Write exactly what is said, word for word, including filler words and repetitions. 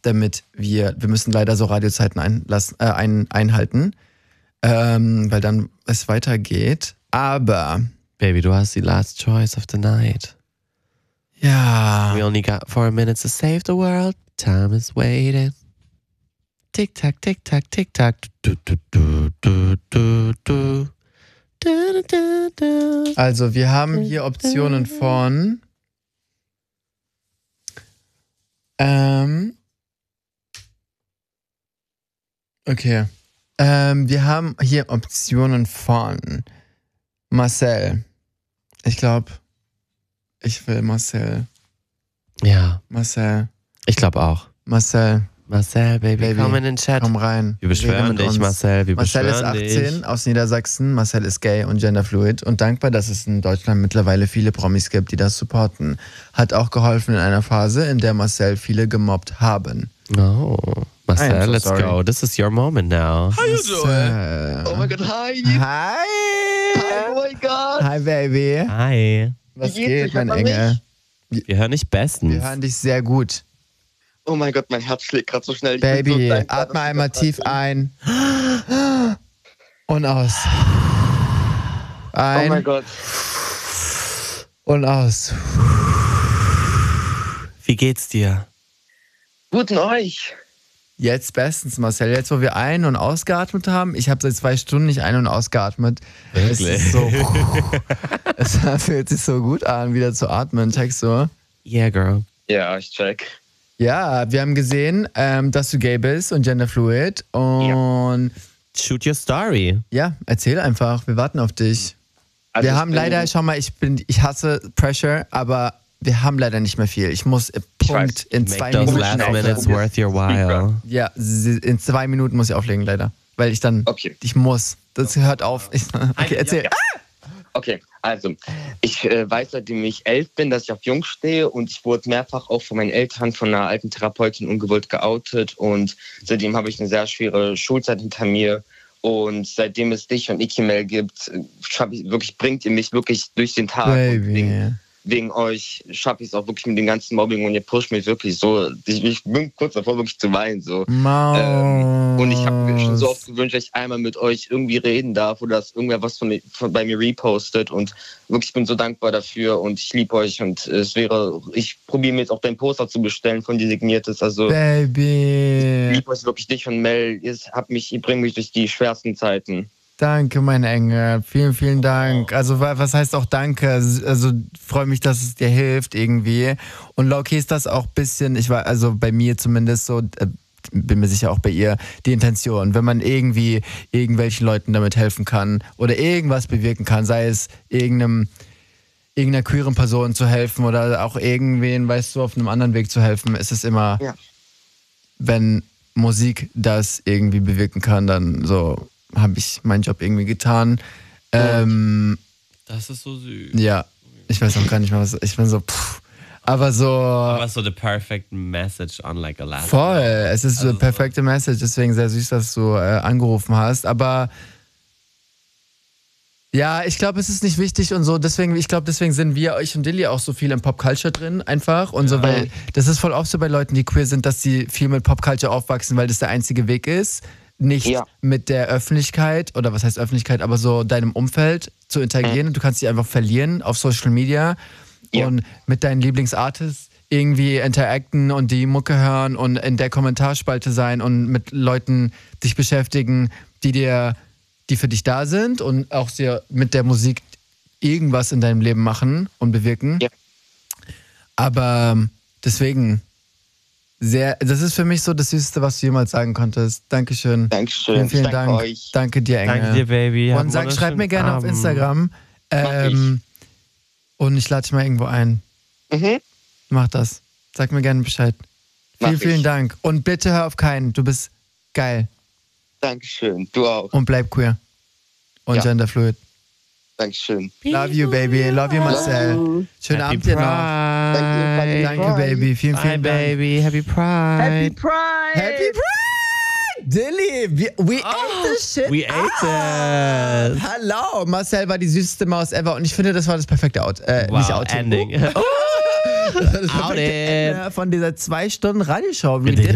damit wir, wir müssen leider so Radiozeiten einlassen, äh, ein, einhalten, ähm, weil dann es weitergeht. Aber Baby, du hast die last choice of the night. ja. We only got four minutes to save the world. Time is waiting. Tick tack, tick tack, tick tack. Du, du, du, du, du, du. Du, du, du. Also wir haben hier Optionen von ähm okay. Ähm, wir haben hier Optionen von Marcel. Ich glaube, ich will Marcel. Ja, Marcel. ich glaube auch. Marcel. Marcel, Baby, Baby, komm in den Chat. Komm rein. Wir beschwören Rede mit dich, uns. Marcel. Wir Marcel ist beschwören achtzehn dich. aus Niedersachsen. Marcel ist gay und genderfluid und dankbar, dass es in Deutschland mittlerweile viele Promis gibt, die das supporten. Hat auch geholfen in einer Phase, in der Marcel viele gemobbt haben. No. I Marcel, am so let's sorry. go. This is your moment now. How you doing? Marcel. Oh my god, hi. Hi. Oh my god. Hi, Baby. Hi. Was Wie geht's geht, euch? mein Hört man Engel? Wir hören dich bestens. Wir hören dich sehr gut. Oh mein Gott, mein Herz schlägt gerade so schnell. Ich bin Baby, so dankbar, atme dass ich einmal das tief hatte. ein. Und aus. Ein. Oh mein Gott. Und aus. Wie geht's dir? Guten euch. Jetzt bestens, Marcel. Jetzt, wo wir ein- und ausgeatmet haben. Ich habe seit zwei Stunden nicht ein- und ausgeatmet. Es Wirklich? ist so. Es fühlt sich so gut an, wieder zu atmen. Checkst du? Yeah, girl. Ja, ich check. Ja, wir haben gesehen, ähm, dass du gay bist und genderfluid. Und Shoot your story. ja, erzähl einfach. Wir warten auf dich. Also wir ich haben bin- leider, schau mal, ich bin, ich hasse Pressure, aber wir haben leider nicht mehr viel. Ich muss äh, Ich Punkt weiß. in Make zwei those Minuten last auflegen. minutes worth your while. Ja, sie- in zwei Minuten muss ich auflegen, leider. Weil ich dann, Okay. ich muss. Das hört auf. Ich, okay, erzähl. Ja. Okay, also ich äh, weiß, seitdem ich elf bin, dass ich auf Jungs stehe und ich wurde mehrfach auch von meinen Eltern, von einer alten Therapeutin ungewollt geoutet und seitdem habe ich eine sehr schwere Schulzeit hinter mir und seitdem es dich und Ikimel gibt, schaffe ich wirklich, bringt ihr mich wirklich durch den Tag. Und Baby. wegen, wegen euch schaffe ich es auch wirklich mit dem ganzen Mobbing und ihr pusht mich wirklich so, ich, ich bin kurz davor wirklich zu weinen so. Maus. Ähm, und ich habe mir schon so oft gewünscht, dass ich einmal mit euch irgendwie reden darf oder dass irgendwer was von, mir- von bei mir repostet und wirklich, ich bin so dankbar dafür und ich liebe euch und es wäre, ich probiere mir jetzt auch dein Poster zu bestellen von dir signiertes, also ich Baby. liebe euch wirklich, dich und Mel, ihr habt mich, ihr bringt mich durch die schwersten Zeiten. Danke, mein Engel. Vielen, vielen Dank. Also, wa- was heißt auch Danke? Also, freue mich, dass es dir hilft irgendwie. Und Loki ist das auch ein bisschen, ich war, also bei mir zumindest so, äh, bin mir sicher auch bei ihr, die Intention. Wenn man irgendwie irgendwelchen Leuten damit helfen kann oder irgendwas bewirken kann, sei es irgendeinem, irgendeiner queeren Person zu helfen oder auch irgendwen, weißt du, auf einem anderen Weg zu helfen, ist es immer, Ja. wenn Musik das irgendwie bewirken kann, dann so habe ich meinen Job irgendwie getan. Ähm, Das ist so süß. ja, ich weiß auch gar nicht mehr, was ich bin so, pff, aber so Aber so the perfect message on like a last. voll. Es ist so Also eine so- perfekte Message, deswegen sehr süß, dass du äh, angerufen hast. Aber ja, ich glaube, es ist nicht wichtig und so. Deswegen, ich glaube, deswegen sind wir, euch und Dilly auch so viel im Popculture drin, einfach. Und so, weil das ist voll oft so bei Leuten, die queer sind, dass sie viel mit Popculture aufwachsen, weil das der einzige Weg ist. Nicht Ja. mit der Öffentlichkeit, oder was heißt Öffentlichkeit, aber so deinem Umfeld zu interagieren. Und du kannst dich einfach verlieren auf Social Media Ja. und mit deinen Lieblingsartists irgendwie interacten und die Mucke hören und in der Kommentarspalte sein und mit Leuten dich beschäftigen, die dir, die für dich da sind und auch sehr mit der Musik irgendwas in deinem Leben machen und bewirken. Ja. Aber ähm, deswegen sehr, das ist für mich so das Süßeste, was du jemals sagen konntest. Dankeschön. Dankeschön, Vielen, vielen ich danke Dank. euch. Danke dir, Engel. Danke dir, Baby. Hab Und einen sag, schreib mir wunderschönen gerne auf Abend. Instagram. Ähm, und ich lade dich mal irgendwo ein. Mhm. Mach das. Sag mir gerne Bescheid. Mach Vielen, vielen ich. Dank. Und bitte hör auf keinen. Du bist geil. Dankeschön, du auch. Und bleib queer. Und Ja. genderfluid. Dankeschön. Love you, baby. Love you, Marcel. Schönen Happy Abend dir noch. Pride. Danke, Baby. Vielen, Bye, vielen Dank. Baby. Happy Pride. Pride! Happy Pride! Dilly, we, we ate this shit. We ate it. Hallo, Marcel war die süßeste Maus ever und ich finde, das war das perfekte Out. Äh, Wow, nicht Out. ending. Das perfekte Outed. Ende von dieser zwei Stunden Radioshow. We We did did